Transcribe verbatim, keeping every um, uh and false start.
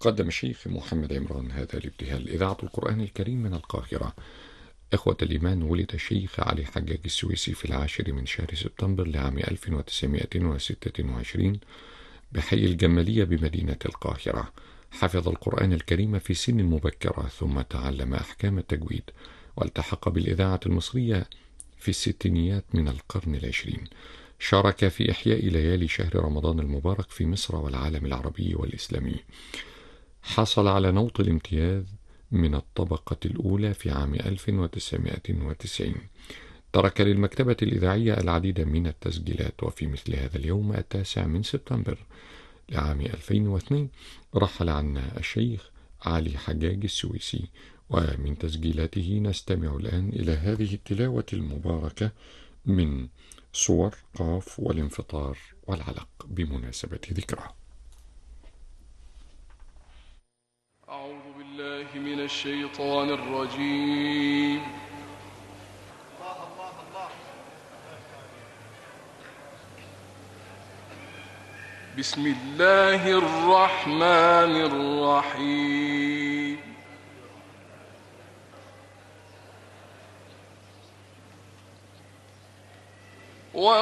قدم الشيخ محمد عمران هذا الابتهال إذاعة القرآن الكريم من القاهرة. إخوة الإيمان، ولد الشيخ علي حجاج السويسي في العاشر من شهر سبتمبر لعام ألف وتسعمائة وستة وعشرين بحي الجمالية بمدينة القاهرة. حفظ القرآن الكريم في سن مبكرة، ثم تعلم أحكام التجويد، والتحق بالإذاعة المصرية في الستينيات من القرن العشرين. شارك في إحياء ليالي شهر رمضان المبارك في مصر والعالم العربي والإسلامي. حصل على نوط الامتياز من الطبقة الأولى في عام ألف وتسعمائة وتسعين. ترك للمكتبة الإذاعية العديد من التسجيلات، وفي مثل هذا اليوم التاسع من سبتمبر لعام ألفين واثنين رحل عنا الشيخ علي حجاج السويسي. ومن تسجيلاته نستمع الآن إلى هذه التلاوة المباركة من صور قاف والانفطار والعلق بمناسبة ذكرى. أعوذ بالله من الشيطان الرجيم. بسم الله الرحمن الرحيم.